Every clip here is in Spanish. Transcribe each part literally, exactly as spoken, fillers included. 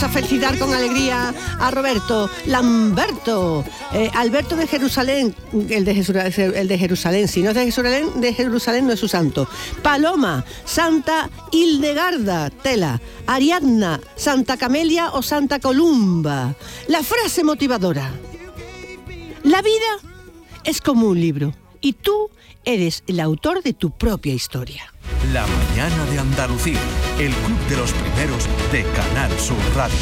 A felicitar con alegría a Roberto Lamberto, eh, Alberto de Jerusalén, el de, Jerusalén, el de Jerusalén, si no es de Jerusalén, de Jerusalén no es su santo. Paloma, Santa Hildegarda, tela. Ariadna, Santa Camelia o Santa Columba. La frase motivadora: la vida es como un libro y tú eres el autor de tu propia historia. La mañana de Andalucía, el club de los primeros de Canal Sur Radio.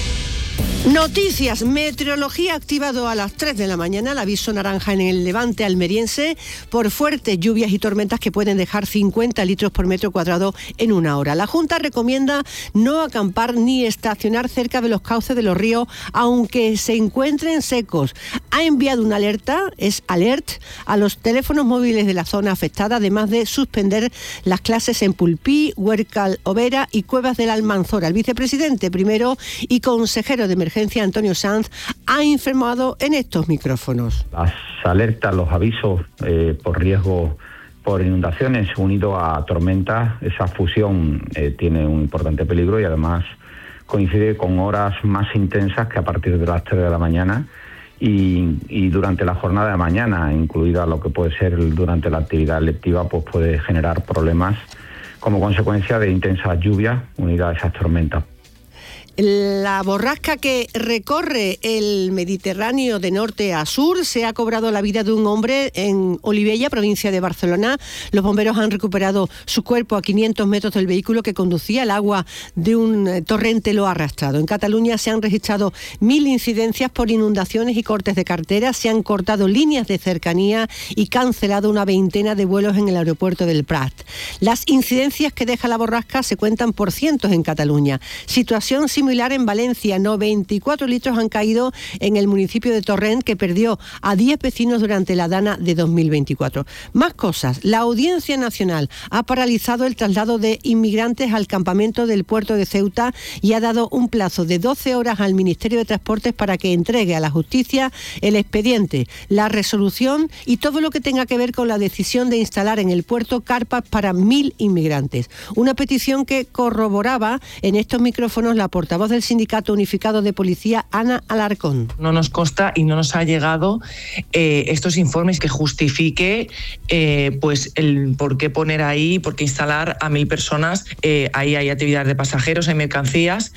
Noticias, meteorología activado a las tres de la mañana, el aviso naranja en el levante almeriense por fuertes lluvias y tormentas que pueden dejar cincuenta litros por metro cuadrado en una hora. La Junta recomienda no acampar ni estacionar cerca de los cauces de los ríos, aunque se encuentren secos. Ha enviado una alerta, es alert, a los teléfonos móviles de la zona afectada, además de suspender las clases en Pulpí, Huércal, Overa y Cuevas de la Almanzora. El vicepresidente primero y consejero de emergencia, Antonio Sanz, ha informado en estos micrófonos. Las alertas, los avisos eh, por riesgo por inundaciones unido a tormentas, esa fusión eh, tiene un importante peligro y además coincide con horas más intensas que a partir de las tres de la mañana y, y durante la jornada de mañana, incluida lo que puede ser durante la actividad lectiva, pues puede generar problemas como consecuencia de intensas lluvias unidas a esas tormentas. La borrasca que recorre el Mediterráneo de norte a sur se ha cobrado la vida de un hombre en Olivella, provincia de Barcelona. Los bomberos han recuperado su cuerpo a quinientos metros del vehículo que conducía. El agua de un torrente lo ha arrastrado. En Cataluña se han registrado mil incidencias por inundaciones y cortes de carreteras. Se han cortado líneas de cercanía y cancelado una veintena de vuelos en el aeropuerto del Prat. Las incidencias que deja la borrasca se cuentan por cientos en Cataluña. Situación similar Similar en Valencia, noventa y cuatro litros han caído en el municipio de Torrent, que perdió a diez vecinos durante la dana de dos mil veinticuatro. Más cosas. La Audiencia Nacional ha paralizado el traslado de inmigrantes al campamento del puerto de Ceuta y ha dado un plazo de doce horas al Ministerio de Transportes para que entregue a la justicia el expediente, la resolución y todo lo que tenga que ver con la decisión de instalar en el puerto carpas para mil inmigrantes. Una petición que corroboraba en estos micrófonos la portavoz voz del Sindicato Unificado de Policía, Ana Alarcón. No nos consta y no nos ha llegado eh, estos informes que justifique eh, pues el por qué poner ahí, por qué instalar a mil personas. Eh, ahí hay actividad de pasajeros, hay mercancías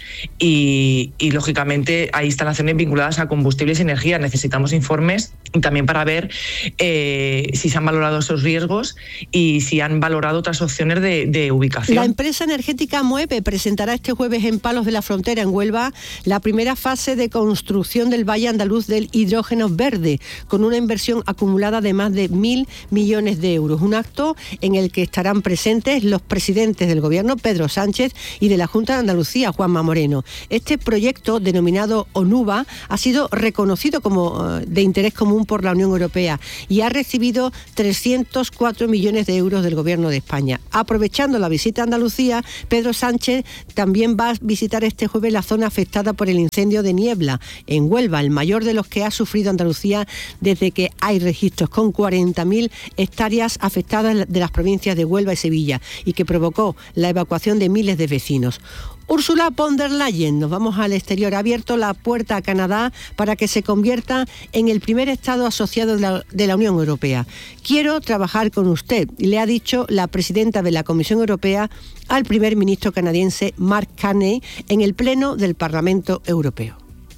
y, y lógicamente hay instalaciones vinculadas a combustibles y energía. Necesitamos informes también para ver eh, si se han valorado esos riesgos y si han valorado otras opciones de, de ubicación. La empresa energética Mueve presentará este jueves en Palos de la Frontera, en Huelva, la primera fase de construcción del Valle Andaluz del Hidrógeno Verde, con una inversión acumulada de más de mil millones de euros. Un acto en el que estarán presentes los presidentes del Gobierno, Pedro Sánchez, y de la Junta de Andalucía, Juanma Moreno. Este proyecto, denominado ONUVA, ha sido reconocido como de interés común por la Unión Europea y ha recibido trescientos cuatro millones de euros del Gobierno de España. Aprovechando la visita a Andalucía, Pedro Sánchez también va a visitar este jueves la zona afectada por el incendio de Niebla, en Huelva, el mayor de los que ha sufrido Andalucía desde que hay registros, con cuarenta mil hectáreas afectadas de las provincias de Huelva y Sevilla, y que provocó la evacuación de miles de vecinos. Ursula von der Leyen, nos vamos al exterior, ha abierto la puerta a Canadá para que se convierta en el primer Estado asociado de la, de la Unión Europea. Quiero trabajar con usted, le ha dicho la presidenta de la Comisión Europea al primer ministro canadiense Mark Carney en el Pleno del Parlamento Europeo.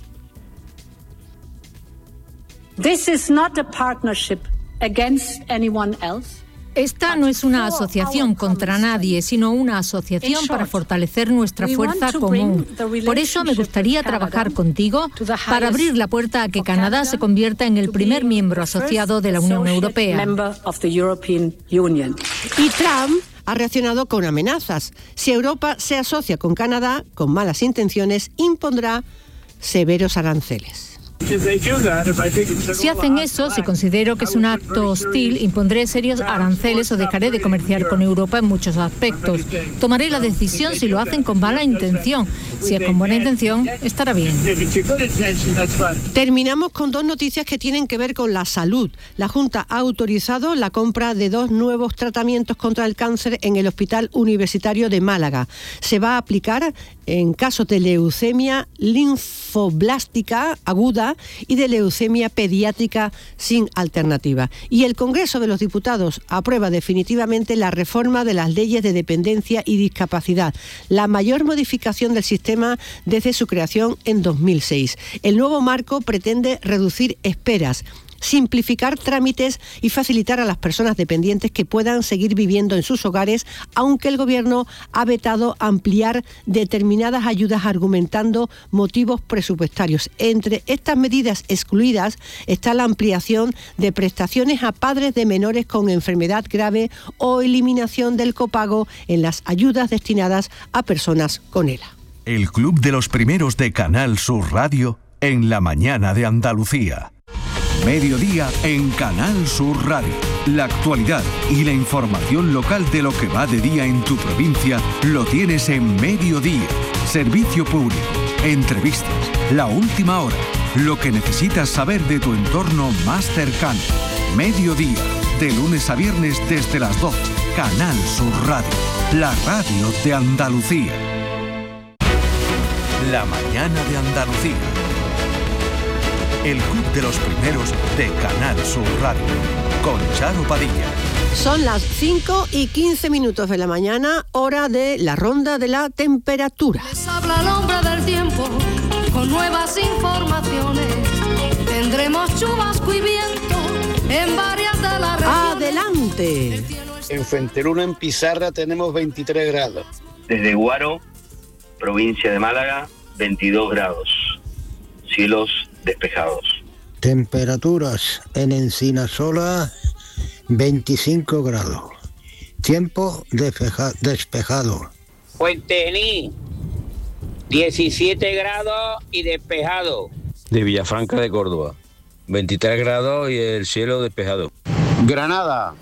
This is not a partnership against anyone else. Esta no es una asociación contra nadie, sino una asociación para fortalecer nuestra fuerza común. Por eso me gustaría trabajar contigo para abrir la puerta a que Canadá se convierta en el primer miembro asociado de la Unión Europea. Y Trump ha reaccionado con amenazas. Si Europa se asocia con Canadá con malas intenciones, impondrá severos aranceles. Si hacen eso, si considero que es un acto hostil, impondré serios aranceles o dejaré de comerciar con Europa en muchos aspectos. Tomaré la decisión si lo hacen con mala intención. Si es con buena intención, estará bien. Terminamos con dos noticias que tienen que ver con la salud. La Junta ha autorizado la compra de dos nuevos tratamientos contra el cáncer en el Hospital Universitario de Málaga. Se va a aplicar en casos de leucemia linfoblástica aguda y de leucemia pediátrica sin alternativa. Y el Congreso de los Diputados aprueba definitivamente la reforma de las leyes de dependencia y discapacidad, la mayor modificación del sistema desde su creación en dos mil seis. El nuevo marco pretende reducir esperas, simplificar trámites y facilitar a las personas dependientes que puedan seguir viviendo en sus hogares, aunque el Gobierno ha vetado ampliar determinadas ayudas argumentando motivos presupuestarios. Entre estas medidas excluidas está la ampliación de prestaciones a padres de menores con enfermedad grave o eliminación del copago en las ayudas destinadas a personas con E L A. El Club de los Primeros de Canal Sur Radio en la mañana de Andalucía. Mediodía en Canal Sur Radio. La actualidad y la información local de lo que va de día en tu provincia lo tienes en Mediodía. Servicio público, entrevistas, la última hora, lo que necesitas saber de tu entorno más cercano. Mediodía, de lunes a viernes desde las doce. Canal Sur Radio, la radio de Andalucía. La mañana de Andalucía. El Club de los Primeros de Canal Sur Radio, con Charo Padilla. Son las cinco y quince minutos de la mañana, hora de la ronda de la temperatura. Les habla el hombre del tiempo, con nuevas informaciones. Tendremos chubasco y viento en varias de las regiones. ¡Adelante! En Fuenteruno, en Pizarra, tenemos veintitrés grados. Desde Guaro, provincia de Málaga, veintidós grados. Cielos despejados. Temperaturas en Encinasola, veinticinco grados. Tiempo despeja, despejado. Fuentení, diecisiete grados y despejado. De Villafranca de Córdoba, veintitrés grados y el cielo despejado. Granada,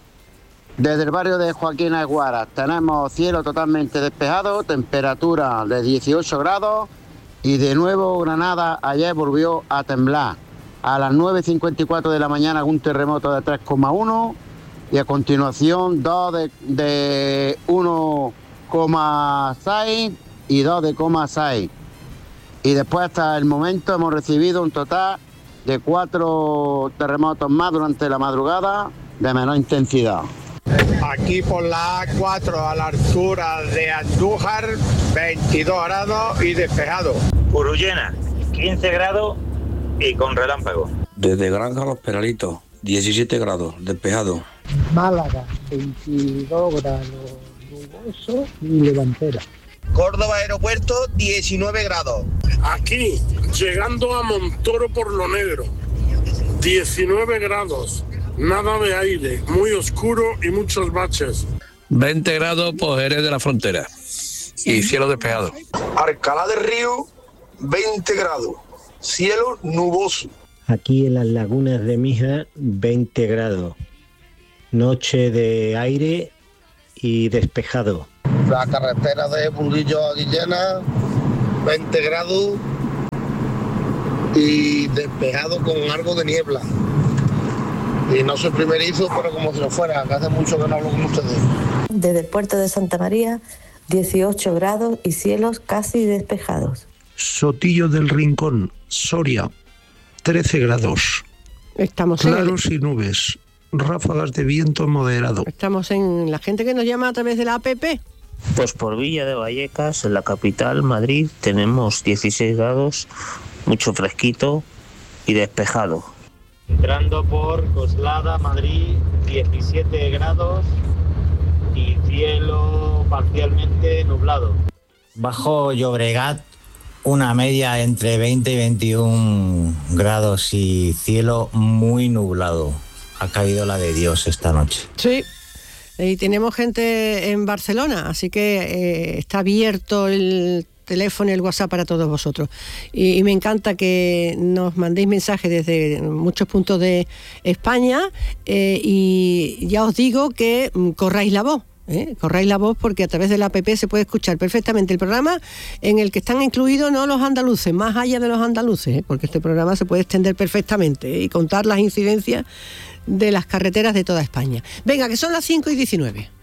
desde el barrio de Joaquín Aguara, tenemos cielo totalmente despejado, temperatura de dieciocho grados. Y de nuevo Granada ayer volvió a temblar. A las nueve cincuenta y cuatro de la mañana un terremoto de tres coma uno y a continuación dos de, de uno coma seis y dos de coma seis. Y después hasta el momento hemos recibido un total de cuatro terremotos más durante la madrugada de menor intensidad. Aquí por la A cuatro a la altura de Andújar, veintidós grados y despejado. Urullena, quince grados y con relámpago. Desde Granja Los Peralitos, diecisiete grados, despejado. Málaga, veintidós grados, nuboso y levantera. Córdoba Aeropuerto, diecinueve grados. Aquí, llegando a Montoro por lo Negro, diecinueve grados. Nada de aire, muy oscuro y muchos baches. veinte grados por Jerez de la Frontera y cielo despejado. Alcalá del Río, veinte grados, cielo nuboso. Aquí en las lagunas de Mija, veinte grados, noche de aire y despejado. La carretera de Burguillo a Guillena, veinte grados y despejado con algo de niebla. Y no soy primerizo, pero como si lo fuera, que hace mucho que no hablo con ustedes. Desde el puerto de Santa María, dieciocho grados y cielos casi despejados. Sotillo del Rincón, Soria, trece grados. Estamos claros en... y nubes, ráfagas de viento moderado. Estamos en la gente que nos llama a través de la app. Pues por Villa de Vallecas, en la capital, Madrid, tenemos dieciséis grados, mucho fresquito y despejado. Entrando por Coslada, Madrid, diecisiete grados y cielo parcialmente nublado. Bajo Llobregat, una media entre veinte y veintiún grados y cielo muy nublado. Ha caído la de Dios esta noche. Sí, y tenemos gente en Barcelona, así que eh, está abierto el teléfono y el WhatsApp para todos vosotros. Y, y me encanta que nos mandéis mensajes desde muchos puntos de España eh, y ya os digo que mm, corráis la voz. ¿Eh? Corráis la voz porque a través de la app se puede escuchar perfectamente el programa en el que están incluidos no los andaluces, más allá de los andaluces, ¿eh? Porque este programa se puede extender perfectamente ¿eh? y contar las incidencias de las carreteras de toda España. Venga, que son las cinco y diecinueve.